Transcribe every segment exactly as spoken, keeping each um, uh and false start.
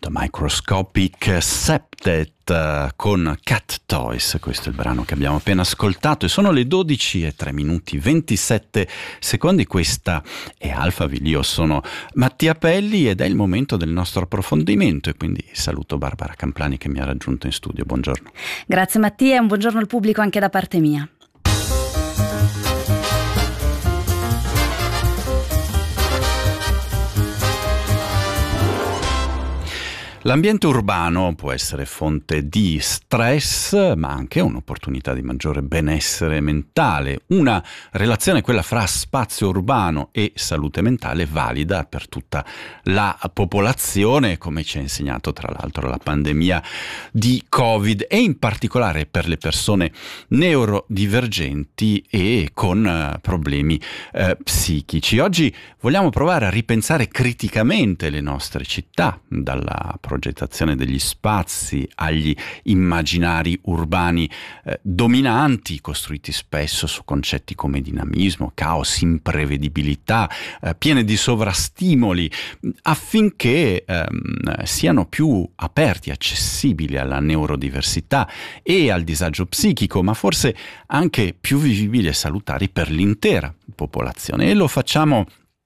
Microscopic Septet uh, con Cat Toys. Questo è il brano che abbiamo appena ascoltato e sono le dodici e tre minuti ventisette secondi. Questa è Alphaville, io sono Mattia Pelli ed è il momento del nostro approfondimento e quindi saluto Barbara Camplani che mi ha raggiunto in studio. Buongiorno. Grazie Mattia e un buongiorno al pubblico anche da parte mia. L'ambiente urbano può essere fonte di stress, ma anche un'opportunità di maggiore benessere mentale. Una relazione, quella fra spazio urbano e salute mentale, valida per tutta la popolazione, come ci ha insegnato tra l'altro la pandemia di Covid, e in particolare per le persone neurodivergenti e con problemi eh, psichici. Oggi vogliamo provare a ripensare criticamente le nostre città, dalla progettazione degli spazi agli immaginari urbani eh, dominanti, costruiti spesso su concetti come dinamismo, caos, imprevedibilità, eh, piene di sovrastimoli, affinché ehm, siano più aperti, accessibili alla neurodiversità e al disagio psichico, ma forse anche più vivibili e salutari per l'intera popolazione. E lo facciamo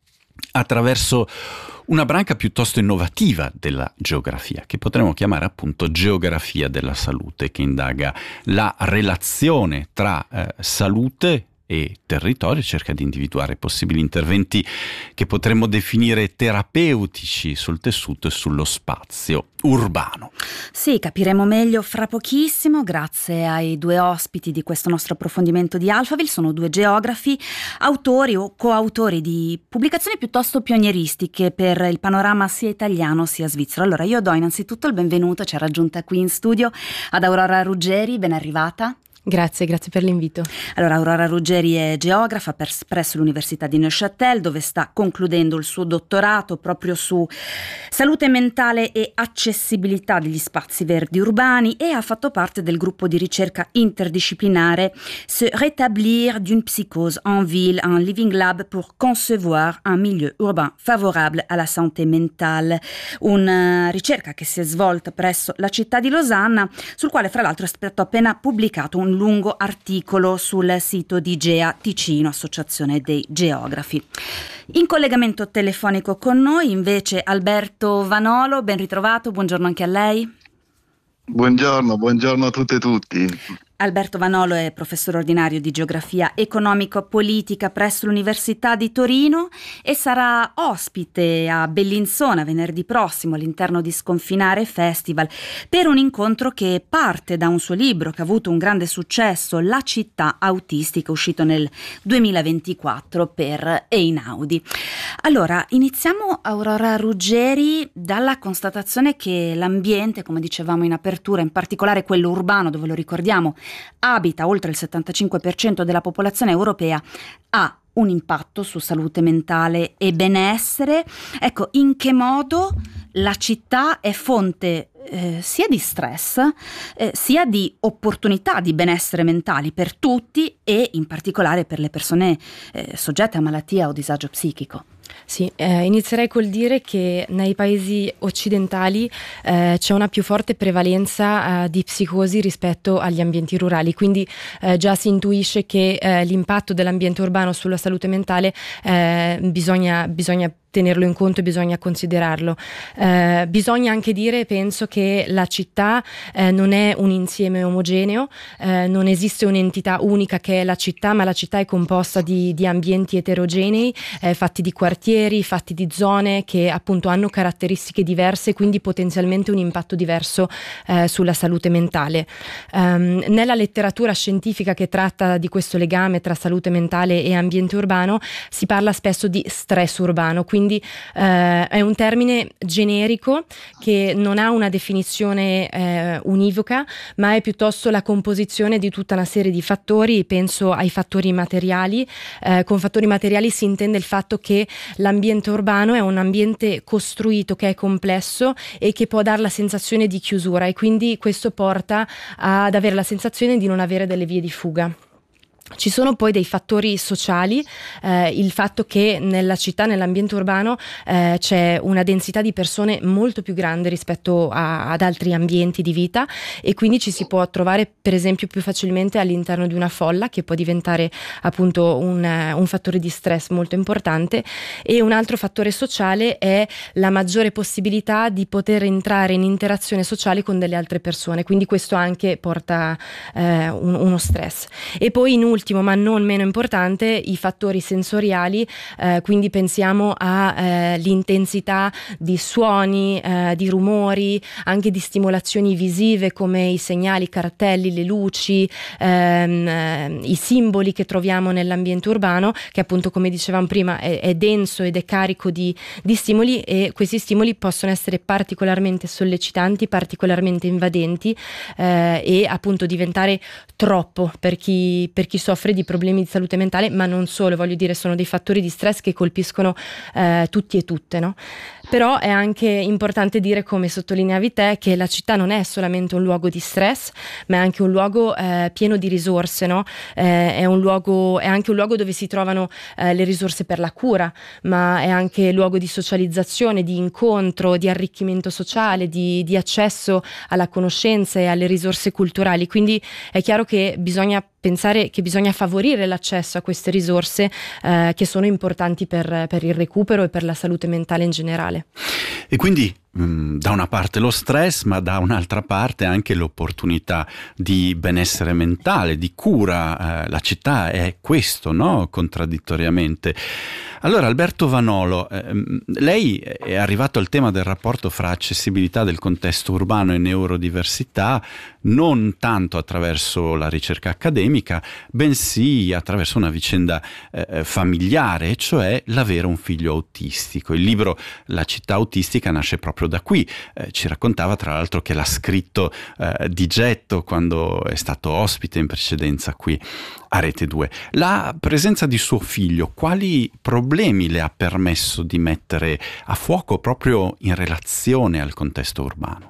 attraverso una branca piuttosto innovativa della geografia, che potremmo chiamare appunto geografia della salute, che indaga la relazione tra eh, salute e territorio, cerca di individuare possibili interventi che potremmo definire terapeutici sul tessuto e sullo spazio urbano. Sì, capiremo meglio fra pochissimo grazie ai due ospiti di questo nostro approfondimento di Alphaville. Sono due geografi, autori o coautori di pubblicazioni piuttosto pionieristiche per il panorama sia italiano sia svizzero. Allora io do innanzitutto il benvenuto, ci ha raggiunta qui in studio, ad Aurora Ruggeri, ben arrivata. Grazie, grazie per l'invito. Allora, Aurora Ruggeri è geografa per, presso l'Università di Neuchâtel, dove sta concludendo il suo dottorato proprio su salute mentale e accessibilità degli spazi verdi urbani e ha fatto parte del gruppo di ricerca interdisciplinare Se rétablir d'une psychose en ville, un living lab pour concevoir un milieu urbain favorable alla santé mentale, una ricerca che si è svolta presso la città di Losanna, sul quale fra l'altro è stato appena pubblicato un lungo articolo sul sito di GEA Ticino, Associazione dei Geografi. In collegamento telefonico con noi invece Alberto Vanolo, ben ritrovato, buongiorno anche a lei. Buongiorno, buongiorno a tutte e tutti. Alberto Vanolo è professore ordinario di geografia economico-politica presso l'Università di Torino e sarà ospite a Bellinzona venerdì prossimo all'interno di Sconfinare Festival per un incontro che parte da un suo libro che ha avuto un grande successo, La città autistica, uscito nel duemilaventiquattro per Einaudi. Allora, iniziamo, Aurora Ruggeri, dalla constatazione che l'ambiente, come dicevamo in apertura, in particolare quello urbano, dove lo ricordiamo, abita oltre il settantacinque per cento della popolazione europea, ha un impatto su salute mentale e benessere. Ecco, in che modo la città è fonte eh, sia di stress eh, sia di opportunità di benessere mentali per tutti e in particolare per le persone eh, soggette a malattia o disagio psichico? Sì, eh, inizierei col dire che nei paesi occidentali eh, c'è una più forte prevalenza eh, di psicosi rispetto agli ambienti rurali, quindi eh, già si intuisce che eh, l'impatto dell'ambiente urbano sulla salute mentale eh, bisogna, bisogna tenerlo in conto e bisogna considerarlo. Eh, bisogna anche dire, penso, che la città eh, non è un insieme omogeneo, eh, non esiste un'entità unica che è la città, ma la città è composta di, di ambienti eterogenei, eh, fatti di quartieri, fatti di zone che appunto hanno caratteristiche diverse, quindi potenzialmente un impatto diverso eh, sulla salute mentale. Um, nella letteratura scientifica che tratta di questo legame tra salute mentale e ambiente urbano si parla spesso di stress urbano, quindi Quindi eh, è un termine generico che non ha una definizione eh, univoca, ma è piuttosto la composizione di tutta una serie di fattori. Penso ai fattori materiali. Eh, con fattori materiali si intende il fatto che l'ambiente urbano è un ambiente costruito che è complesso e che può dare la sensazione di chiusura, e quindi questo porta ad avere la sensazione di non avere delle vie di fuga. Ci sono poi dei fattori sociali, eh, il fatto che nella città, nell'ambiente urbano, eh, c'è una densità di persone molto più grande rispetto a, ad altri ambienti di vita, e quindi ci si può trovare per esempio più facilmente all'interno di una folla, che può diventare appunto un, un fattore di stress molto importante. E un altro fattore sociale è la maggiore possibilità di poter entrare in interazione sociale con delle altre persone, quindi questo anche porta eh, un, uno stress. E poi in ultimo, ma non meno importante, i fattori sensoriali, eh, quindi pensiamo all'intensità eh, di suoni, eh, di rumori, anche di stimolazioni visive come i segnali, i cartelli, le luci, ehm, eh, i simboli che troviamo nell'ambiente urbano, che appunto, come dicevamo prima, è, è denso ed è carico di, di stimoli, e questi stimoli possono essere particolarmente sollecitanti, particolarmente invadenti, eh, e appunto diventare troppo per chi, per chi soffre di problemi di salute mentale, ma non solo, voglio dire, sono dei fattori di stress che colpiscono eh, tutti e tutte, no? Però è anche importante dire, come sottolineavi te, che la città non è solamente un luogo di stress, ma è anche un luogo eh, pieno di risorse, no? Eh, è un luogo, è anche un luogo dove si trovano eh, le risorse per la cura, ma è anche luogo di socializzazione, di incontro, di arricchimento sociale, di, di accesso alla conoscenza e alle risorse culturali. Quindi è chiaro che bisogna pensare che bisogna favorire l'accesso a queste risorse eh, che sono importanti per, per il recupero e per la salute mentale in generale. E quindi mh, da una parte lo stress, ma da un'altra parte anche l'opportunità di benessere mentale, di cura. Eh, la città è questo, no? Contraddittoriamente. Allora, Alberto Vanolo, ehm, lei è arrivato al tema del rapporto fra accessibilità del contesto urbano e neurodiversità non tanto attraverso la ricerca accademica, bensì attraverso una vicenda eh, familiare, cioè l'avere un figlio autistico. Il libro La città autistica nasce proprio da qui. Eh, ci raccontava tra l'altro che l'ha scritto eh, di getto quando è stato ospite in precedenza qui a Rete due. La presenza di suo figlio, quali problemi le ha permesso di mettere a fuoco proprio in relazione al contesto urbano?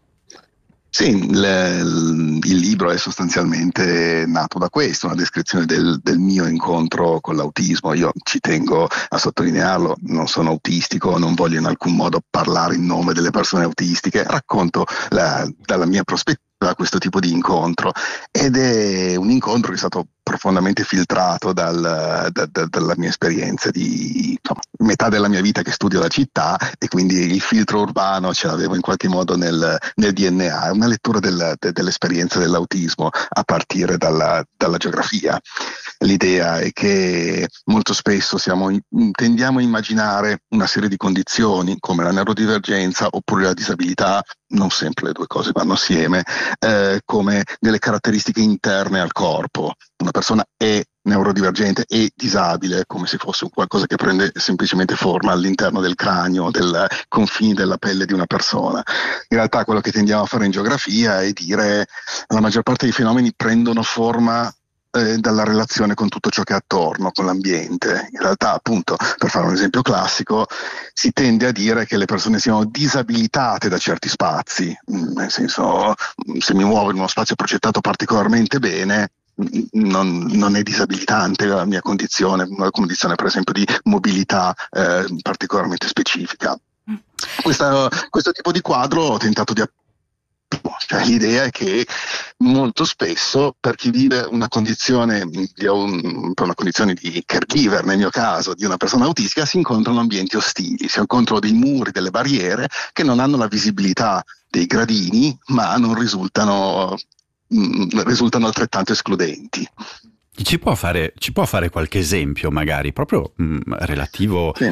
Sì, le, il libro è sostanzialmente nato da questo, una descrizione del, del mio incontro con l'autismo. Io ci tengo a sottolinearlo, non sono autistico, non voglio in alcun modo parlare in nome delle persone autistiche, racconto la, dalla mia prospettiva questo tipo di incontro, ed è un incontro che è stato profondamente filtrato dal, da, da, dalla mia esperienza di insomma, metà della mia vita che studio la città, e quindi il filtro urbano ce l'avevo in qualche modo nel, nel D N A. È una lettura del, de, dell'esperienza dell'autismo a partire dalla, dalla geografia. L'idea è che molto spesso siamo, tendiamo a immaginare una serie di condizioni come la neurodivergenza oppure la disabilità, non sempre le due cose vanno assieme, eh, come delle caratteristiche interne al corpo. Una persona è neurodivergente e disabile come se fosse un qualcosa che prende semplicemente forma all'interno del cranio, del confini della pelle di una persona. In realtà quello che tendiamo a fare in geografia è dire che la maggior parte dei fenomeni prendono forma eh, dalla relazione con tutto ciò che è attorno, con l'ambiente. In realtà, appunto, per fare un esempio classico, si tende a dire che le persone siano disabilitate da certi spazi, nel senso, se mi muovo in uno spazio progettato particolarmente bene, Non, non è disabilitante la mia condizione, una condizione per esempio di mobilità eh, particolarmente specifica. Questa, questo tipo di quadro ho tentato di cioè, l'idea è che molto spesso per chi vive una condizione di un, per una condizione di caregiver, nel mio caso di una persona autistica, si incontrano ambienti ostili, si incontrano dei muri, delle barriere che non hanno la visibilità dei gradini, ma non risultano risultano altrettanto escludenti. Ci può fare, ci può fare qualche esempio magari proprio mh, relativo sì.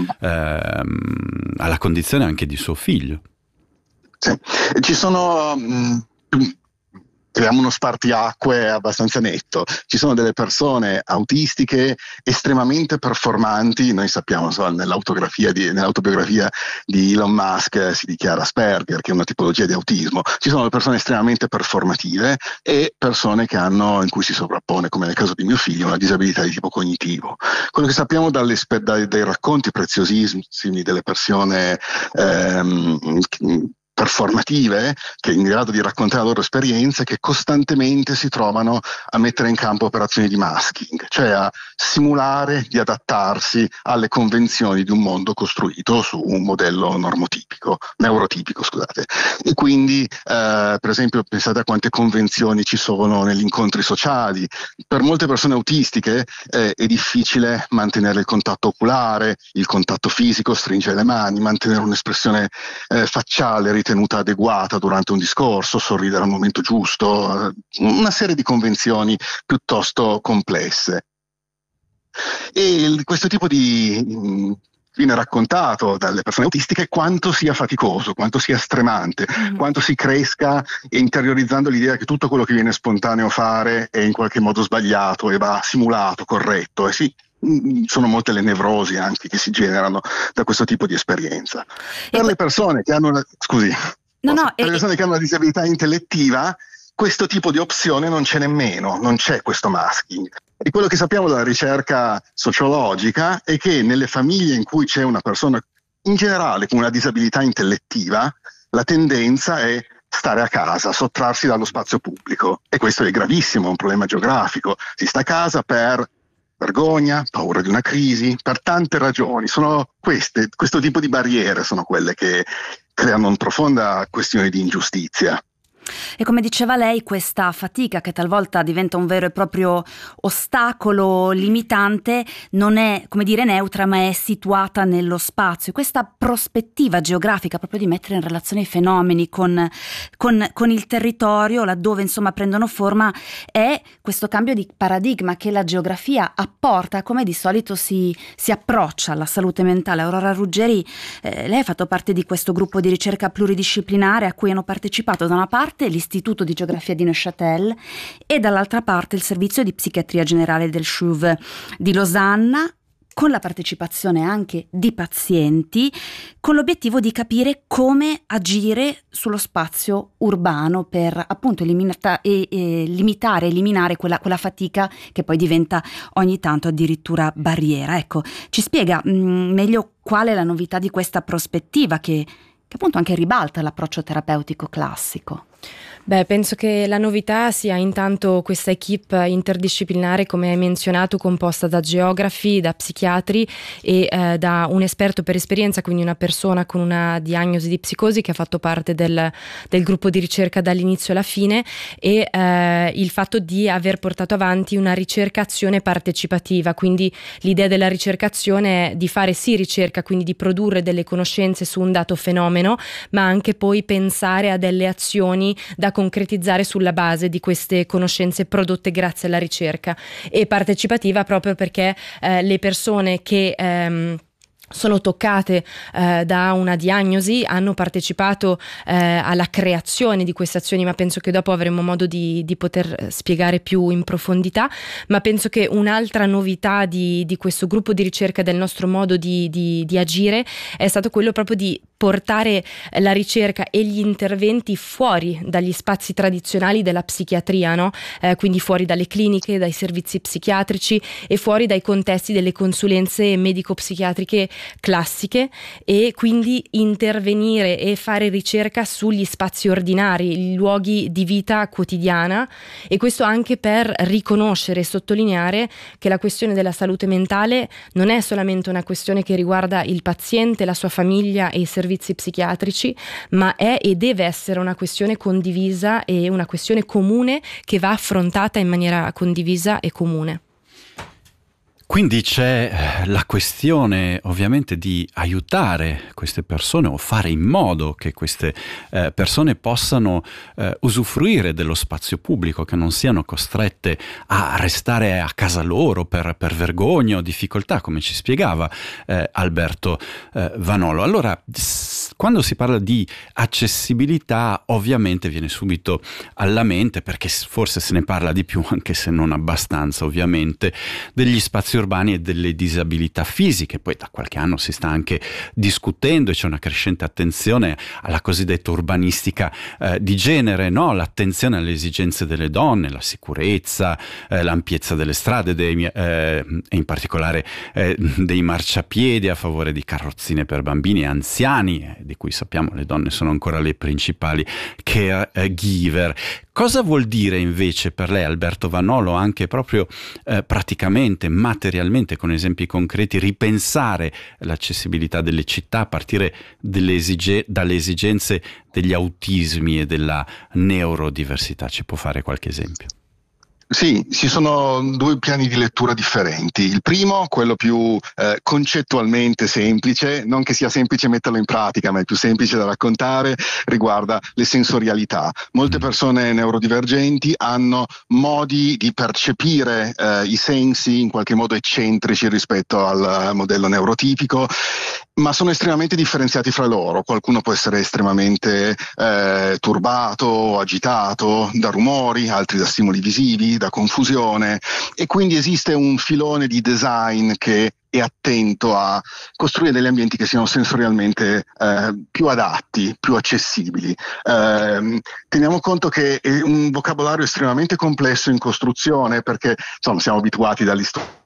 ehm, alla condizione anche di suo figlio? Sì. Ci sono mh, creiamo uno spartiacque abbastanza netto. Ci sono delle persone autistiche estremamente performanti. Noi sappiamo, insomma, nell'autografia di, nell'autobiografia di Elon Musk si dichiara Asperger, che è una tipologia di autismo. Ci sono persone estremamente performative e persone che hanno, in cui si sovrappone, come nel caso di mio figlio, una disabilità di tipo cognitivo. Quello che sappiamo dalle, dai, dai racconti preziosissimi delle persone ehm, performative, che in grado di raccontare la loro esperienze, che costantemente si trovano a mettere in campo operazioni di masking, cioè a simulare di adattarsi alle convenzioni di un mondo costruito su un modello normotipico, neurotipico, scusate. E quindi, eh, per esempio, pensate a quante convenzioni ci sono negli incontri sociali. Per molte persone autistiche eh, è difficile mantenere il contatto oculare, il contatto fisico, stringere le mani, mantenere un'espressione eh, facciale ritenuta adeguata durante un discorso, sorridere al momento giusto, una serie di convenzioni piuttosto complesse. E questo tipo di mh, viene raccontato dalle persone autistiche quanto sia faticoso, quanto sia stremante, mm. quanto si cresca interiorizzando l'idea che tutto quello che viene spontaneo fare è in qualche modo sbagliato e va simulato, corretto. E sì, sono molte le nevrosi anche che si generano da questo tipo di esperienza. Per e le persone che hanno una, scusi, no, no, per e... le persone che hanno una disabilità intellettiva, questo tipo di opzione non c'è nemmeno, non c'è questo masking. E quello che sappiamo dalla ricerca sociologica è che nelle famiglie in cui c'è una persona in generale con una disabilità intellettiva, la tendenza è stare a casa, sottrarsi dallo spazio pubblico. E questo è gravissimo, è un problema geografico. Si sta a casa per vergogna, paura di una crisi, per tante ragioni. Sono queste, questo tipo di barriere sono quelle che creano una profonda questione di ingiustizia. E come diceva lei, questa fatica che talvolta diventa un vero e proprio ostacolo limitante non è, come dire, neutra, ma è situata nello spazio. Questa prospettiva geografica proprio di mettere in relazione i fenomeni con, con, con il territorio, laddove insomma prendono forma, è questo cambio di paradigma che la geografia apporta, come di solito si, si approccia alla salute mentale. Aurora Ruggeri, eh, lei ha fatto parte di questo gruppo di ricerca pluridisciplinare a cui hanno partecipato da una parte l'Istituto di Geografia di Neuchâtel e dall'altra parte il Servizio di Psichiatria Generale del C H U V di Losanna, con la partecipazione anche di pazienti, con l'obiettivo di capire come agire sullo spazio urbano per appunto eliminata, e, e, limitare, eliminare quella, quella fatica che poi diventa ogni tanto addirittura barriera. Ecco, ci spiega mh, meglio qual è la novità di questa prospettiva che che appunto anche ribalta l'approccio terapeutico classico. Beh, penso che la novità sia intanto questa equipe interdisciplinare, come hai menzionato, composta da geografi, da psichiatri e eh, da un esperto per esperienza, quindi una persona con una diagnosi di psicosi che ha fatto parte del, del gruppo di ricerca dall'inizio alla fine, e eh, il fatto di aver portato avanti una ricercazione partecipativa, quindi l'idea della ricercazione è di fare sì ricerca, quindi di produrre delle conoscenze su un dato fenomeno, ma anche poi pensare a delle azioni da concretizzare sulla base di queste conoscenze prodotte grazie alla ricerca, e partecipativa proprio perché eh, le persone che ehm, sono toccate eh, da una diagnosi hanno partecipato eh, alla creazione di queste azioni, ma penso che dopo avremo modo di, di poter spiegare più in profondità. Ma penso che un'altra novità di, di questo gruppo di ricerca, del nostro modo di, di, di agire, è stato quello proprio di portare la ricerca e gli interventi fuori dagli spazi tradizionali della psichiatria, no? Eh, quindi fuori dalle cliniche, dai servizi psichiatrici e fuori dai contesti delle consulenze medico-psichiatriche classiche, e quindi intervenire e fare ricerca sugli spazi ordinari, i luoghi di vita quotidiana, e questo anche per riconoscere e sottolineare che la questione della salute mentale non è solamente una questione che riguarda il paziente, la sua famiglia e i servizi psichiatrici, ma è e deve essere una questione condivisa e una questione comune che va affrontata in maniera condivisa e comune. Quindi c'è la questione ovviamente di aiutare queste persone o fare in modo che queste eh, persone possano eh, usufruire dello spazio pubblico, che non siano costrette a restare a casa loro per, per vergogna o difficoltà, come ci spiegava eh, Alberto eh, Vanolo. Allora, quando si parla di accessibilità, ovviamente viene subito alla mente, perché forse se ne parla di più, anche se non abbastanza ovviamente, degli spazi urbani e delle disabilità fisiche. Poi da qualche anno si sta anche discutendo e c'è una crescente attenzione alla cosiddetta urbanistica eh, di genere, no? L'attenzione alle esigenze delle donne, la sicurezza, eh, l'ampiezza delle strade dei, eh, e in particolare eh, dei marciapiedi, a favore di carrozzine per bambini e anziani, di cui sappiamo le donne sono ancora le principali caregiver. Cosa vuol dire invece per lei, Alberto Vanolo, anche proprio eh, praticamente, materialmente, con esempi concreti, ripensare l'accessibilità delle città a partire delle esige- dalle esigenze degli autismi e della neurodiversità? Ci può fare qualche esempio? Sì, ci sono due piani di lettura differenti. Il primo, quello più eh, concettualmente semplice, non che sia semplice metterlo in pratica, ma è più semplice da raccontare, riguarda le sensorialità. Molte persone neurodivergenti hanno modi di percepire eh, i sensi in qualche modo eccentrici rispetto al modello neurotipico, ma sono estremamente differenziati fra loro. Qualcuno può essere estremamente eh, turbato, agitato da rumori, altri da stimoli visivi, da confusione, e quindi esiste un filone di design che è attento a costruire degli ambienti che siano sensorialmente eh, più adatti, più accessibili. Eh, teniamo conto che è un vocabolario estremamente complesso in costruzione, perché insomma siamo abituati dagli studi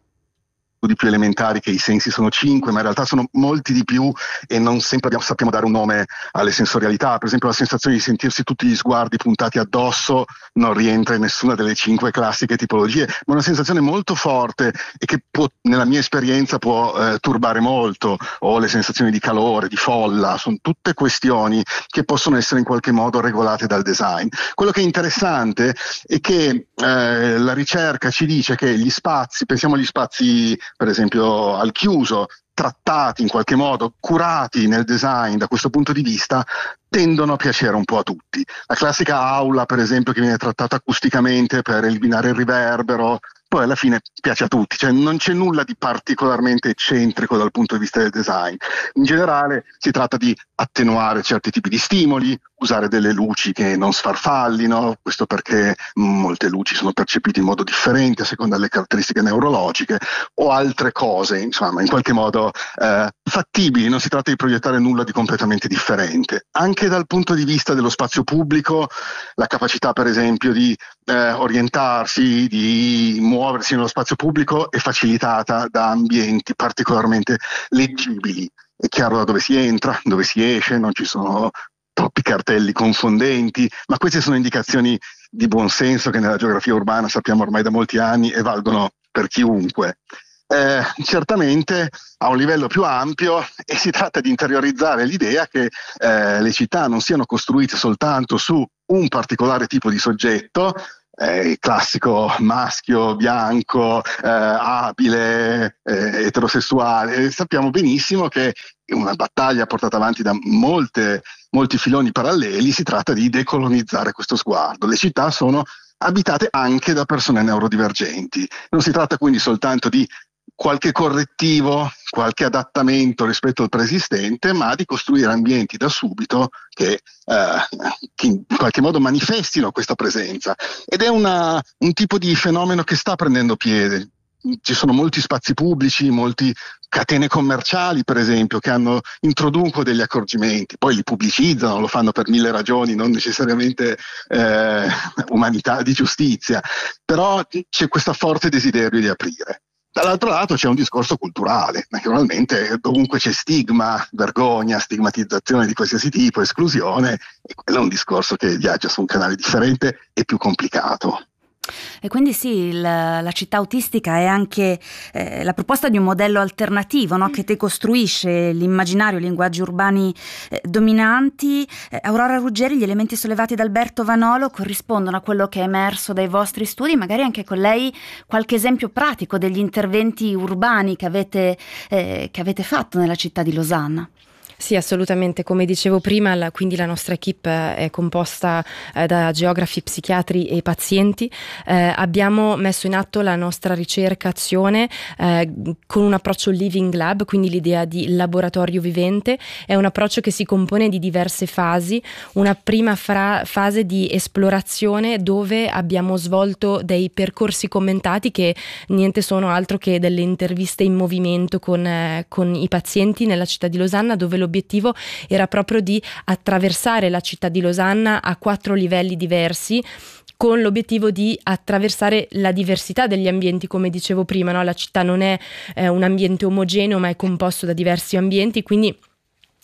più elementari che i sensi sono cinque, ma in realtà sono molti di più e non sempre abbiamo, sappiamo dare un nome alle sensorialità. Per esempio la sensazione di sentirsi tutti gli sguardi puntati addosso non rientra in nessuna delle cinque classiche tipologie, ma è una sensazione molto forte e che può, nella mia esperienza, può eh, turbare molto, o le sensazioni di calore, di folla, sono tutte questioni che possono essere in qualche modo regolate dal design. Quello che è interessante è che eh, la ricerca ci dice che gli spazi, pensiamo agli spazi per esempio al chiuso, trattati in qualche modo, curati nel design da questo punto di vista, tendono a piacere un po' a tutti. La classica aula, per esempio, che viene trattata acusticamente per eliminare il riverbero, poi alla fine piace a tutti, cioè non c'è nulla di particolarmente eccentrico dal punto di vista del design. In generale si tratta di attenuare certi tipi di stimoli, usare delle luci che non sfarfallino, questo perché molte luci sono percepite in modo differente a seconda delle caratteristiche neurologiche, o altre cose, insomma, in qualche modo eh, fattibili. Non si tratta di proiettare nulla di completamente differente. Anche dal punto di vista dello spazio pubblico, la capacità per esempio di eh, orientarsi, di muoversi nello spazio pubblico è facilitata da ambienti particolarmente leggibili. È chiaro da dove si entra, dove si esce, non ci sono troppi cartelli confondenti, ma queste sono indicazioni di buon senso che nella geografia urbana sappiamo ormai da molti anni e valgono per chiunque. Eh, certamente a un livello più ampio e si tratta di interiorizzare l'idea che eh, le città non siano costruite soltanto su un particolare tipo di soggetto, eh, il classico maschio, bianco, eh, abile, eh, eterosessuale. Sappiamo benissimo che è una battaglia portata avanti da molte, molti filoni paralleli. Si tratta di decolonizzare questo sguardo. Le città sono abitate anche da persone neurodivergenti. Non si tratta quindi soltanto di qualche correttivo, qualche adattamento rispetto al preesistente, ma di costruire ambienti da subito che, eh, che in qualche modo manifestino questa presenza. Ed è una, un tipo di fenomeno che sta prendendo piede. Ci sono molti spazi pubblici, molte catene commerciali per esempio che hanno, introducono degli accorgimenti, poi li pubblicizzano, lo fanno per mille ragioni, non necessariamente eh, umanità, di giustizia, però c'è questo forte desiderio di aprire. Dall'altro lato c'è un discorso culturale, naturalmente dovunque c'è stigma, vergogna, stigmatizzazione di qualsiasi tipo, esclusione, e quello è un discorso che viaggia su un canale differente e più complicato. E quindi sì, il, la città autistica è anche eh, la proposta di un modello alternativo, no? Che decostruisce l'immaginario, i linguaggi urbani eh, dominanti. Eh, Aurora Ruggeri, gli elementi sollevati da Alberto Vanolo corrispondono a quello che è emerso dai vostri studi, magari anche con lei qualche esempio pratico degli interventi urbani che avete, eh, che avete fatto nella città di Losanna. Sì, assolutamente. Come dicevo prima, la, quindi la nostra equipe è composta eh, da geografi, psichiatri e pazienti. Eh, abbiamo messo in atto la nostra ricerca azione eh, con un approccio Living Lab, quindi l'idea di laboratorio vivente. È un approccio che si compone di diverse fasi. Una prima fra- fase di esplorazione dove abbiamo svolto dei percorsi commentati che niente sono altro che delle interviste in movimento con, eh, con i pazienti nella città di Losanna, dove lo L'obiettivo era proprio di attraversare la città di Losanna a quattro livelli diversi, con l'obiettivo di attraversare la diversità degli ambienti, come dicevo prima, no? La città non è eh, un ambiente omogeneo, ma è composto da diversi ambienti, quindi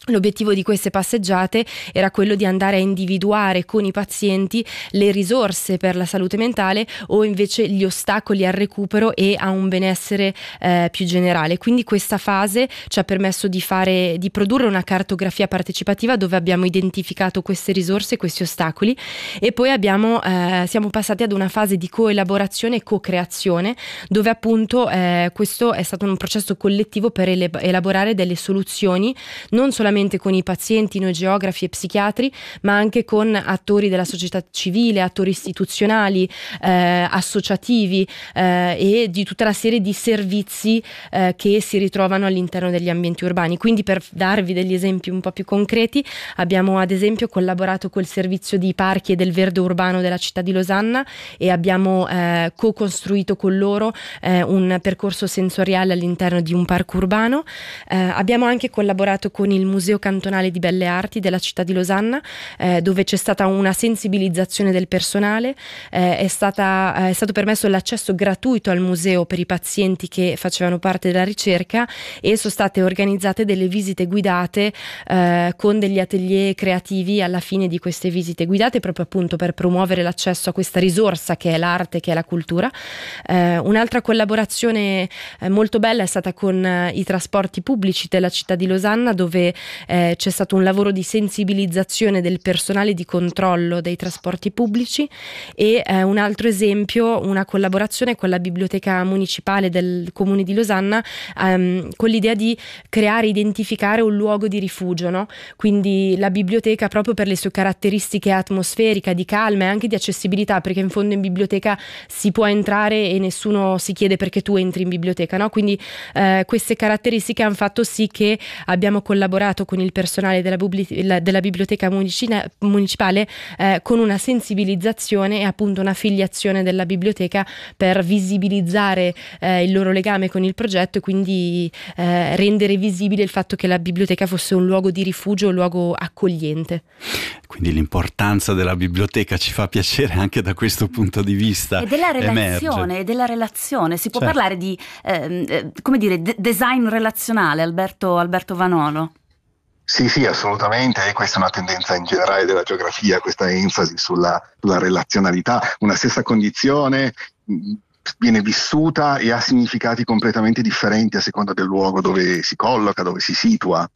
L'obiettivo di queste passeggiate era quello di andare a individuare con i pazienti le risorse per la salute mentale o invece gli ostacoli al recupero e a un benessere eh, più generale. Quindi questa fase ci ha permesso di fare, di produrre una cartografia partecipativa dove abbiamo identificato queste risorse, questi ostacoli, e poi abbiamo, eh, siamo passati ad una fase di coelaborazione e co-creazione, dove appunto eh, questo è stato un processo collettivo per ele- elaborare delle soluzioni non solamente con i pazienti, noi geografi e psichiatri, ma anche con attori della società civile, attori istituzionali, eh, associativi eh, e di tutta la serie di servizi eh, che si ritrovano all'interno degli ambienti urbani. Quindi, per darvi degli esempi un po' più concreti, abbiamo ad esempio collaborato col servizio di parchi e del verde urbano della città di Losanna e abbiamo eh, co-costruito con loro eh, un percorso sensoriale all'interno di un parco urbano. Eh, abbiamo anche collaborato con il Museo Cantonale di Belle Arti della città di Losanna, eh, dove c'è stata una sensibilizzazione del personale, eh, è, stata, eh, è stato permesso l'accesso gratuito al museo per i pazienti che facevano parte della ricerca e sono state organizzate delle visite guidate eh, con degli atelier creativi alla fine di queste visite guidate, proprio appunto per promuovere l'accesso a questa risorsa che è l'arte, che è la cultura. Eh, un'altra collaborazione eh, molto bella è stata con eh, i trasporti pubblici della città di Losanna, dove Eh, c'è stato un lavoro di sensibilizzazione del personale di controllo dei trasporti pubblici e eh, un altro esempio, una collaborazione con la biblioteca municipale del comune di Losanna ehm, con l'idea di creare, identificare un luogo di rifugio, no? Quindi la biblioteca, proprio per le sue caratteristiche atmosferiche, di calma e anche di accessibilità, perché in fondo in biblioteca si può entrare e nessuno si chiede perché tu entri in biblioteca, no? Quindi eh, queste caratteristiche hanno fatto sì che abbiamo collaborato con il personale della, bubli- della biblioteca municina- municipale eh, con una sensibilizzazione e appunto una affiliazione della biblioteca per visibilizzare eh, il loro legame con il progetto e quindi eh, rendere visibile il fatto che la biblioteca fosse un luogo di rifugio, un luogo accogliente. Quindi l'importanza della biblioteca ci fa piacere anche da questo punto di vista. E della relazione, emerge. e della relazione. Si può Certo. parlare di, ehm, eh, come dire, de- design relazionale, Alberto, Alberto Vanolo? Sì, sì, assolutamente, e questa è una tendenza in generale della geografia, questa enfasi sulla, sulla relazionalità. Una stessa condizione mh, viene vissuta e ha significati completamente differenti a seconda del luogo dove si colloca, dove si situa.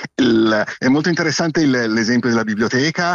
Il, è molto interessante il, l'esempio della biblioteca.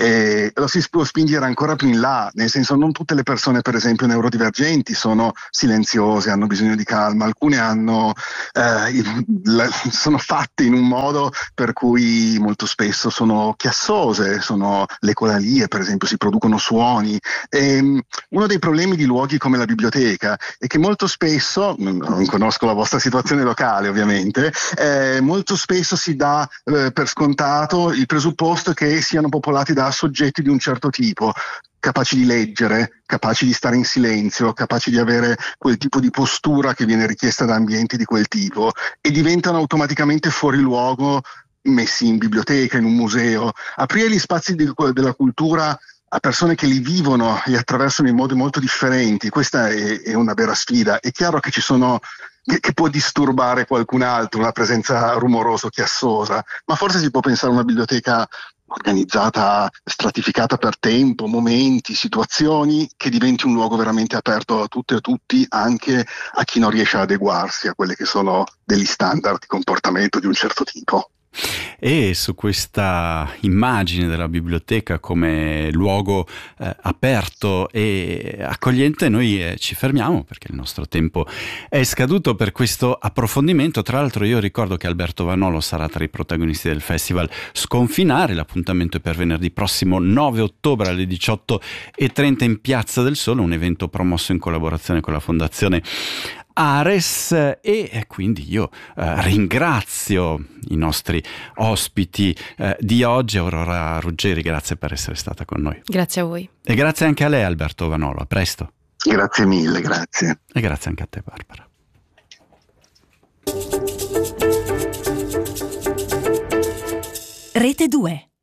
E lo si può spingere ancora più in là, nel senso, non tutte le persone, per esempio neurodivergenti, sono silenziose, hanno bisogno di calma, alcune hanno eh, il, la, sono fatte in un modo per cui molto spesso sono chiassose, sono le colalie, per esempio, si producono suoni. E, um, uno dei problemi di luoghi come la biblioteca è che molto spesso, non, non conosco la vostra situazione locale ovviamente, eh, molto spesso si dà eh, per scontato il presupposto che siano popolati da soggetti di un certo tipo, capaci di leggere, capaci di stare in silenzio, capaci di avere quel tipo di postura che viene richiesta da ambienti di quel tipo, e diventano automaticamente fuori luogo messi in biblioteca, in un museo. Aprire gli spazi di, della cultura a persone che li vivono e attraversano in modi molto differenti, questa è, è una vera sfida. È chiaro che ci sono che, che può disturbare qualcun altro, una presenza rumorosa o chiassosa, ma forse si può pensare a una biblioteca organizzata, stratificata per tempo, momenti, situazioni, che diventi un luogo veramente aperto a tutte e a tutti, anche a chi non riesce ad adeguarsi a quelli che sono degli standard di comportamento di un certo tipo. E su questa immagine della biblioteca come luogo eh, aperto e accogliente noi eh, ci fermiamo, perché il nostro tempo è scaduto per questo approfondimento. Tra l'altro io ricordo che Alberto Vanolo sarà tra i protagonisti del festival Sconfinare. L'appuntamento è per venerdì prossimo nove ottobre alle diciotto e trenta in Piazza del Sole, un evento promosso in collaborazione con la Fondazione Ares, e quindi io eh, ringrazio i nostri ospiti eh, di oggi. Aurora Ruggeri, grazie per essere stata con noi. Grazie a voi. E grazie anche a lei, Alberto Vanolo, a presto. Grazie mille, grazie. E grazie anche a te, Barbara. Rete due.